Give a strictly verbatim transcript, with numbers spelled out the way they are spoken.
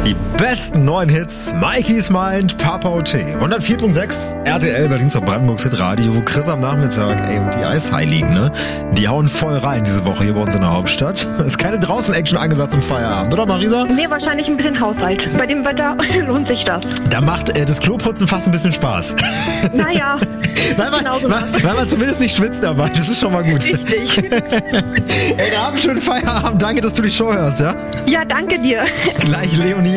Die besten neuen Hits, Mikey's Mind, Papa O T. hundertvier Komma sechs, R T L, Berlins und Brandenburgs Hitradio. Chris am Nachmittag, ey, und die Eisheiligen, ne? Die hauen voll rein diese Woche hier bei uns in der Hauptstadt. Ist keine Draußen-Action angesagt zum Feierabend, oder Marisa? Nee, wahrscheinlich ein bisschen Haushalt. Bei dem Wetter lohnt sich das. Da macht äh, das Kloputzen fast ein bisschen Spaß. Naja, weil, man, genau so weil, weil man zumindest nicht schwitzt dabei, das ist schon mal gut. richtig. Ey, da haben einen schönen Feierabend. Danke, dass du die Show hörst, ja? Ja, danke dir. Gleich Leonie.